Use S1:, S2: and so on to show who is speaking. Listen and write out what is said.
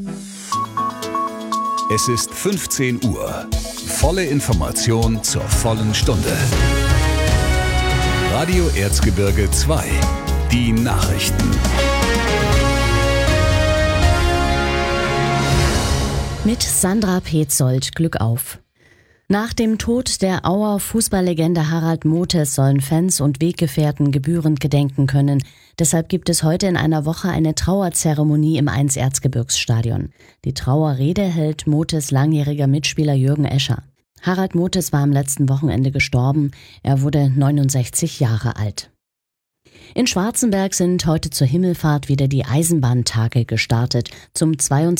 S1: Es ist 15 Uhr. Volle Information zur vollen Stunde. Radio Erzgebirge 2. Die Nachrichten.
S2: Mit Sandra Petzold, Glück auf. Nach dem Tod der Auer Fußballlegende Harald Mothes sollen Fans und Weggefährten gebührend gedenken können. Deshalb gibt es heute in einer Woche eine Trauerzeremonie im 1 Erzgebirgsstadion. Die Trauerrede hält Mothes langjähriger Mitspieler Jürgen Escher. Harald Mothes war am letzten Wochenende gestorben. Er wurde 69 Jahre alt. In Schwarzenberg sind heute zur Himmelfahrt wieder die Eisenbahntage gestartet. Zum 22.